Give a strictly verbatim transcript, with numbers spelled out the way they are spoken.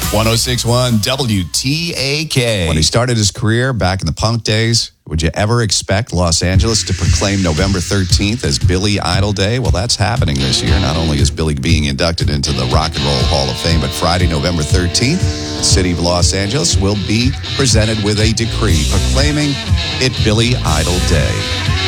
six point one W T A K. When he started his career back in the punk days, would you ever expect Los Angeles to proclaim November thirteenth as Billy Idol Day? Well, that's happening this year. Not only is Billy being inducted into the Rock and Roll Hall of Fame, but Friday, November thirteenth, the city of Los Angeles will be presented with a decree proclaiming it Billy Idol Day.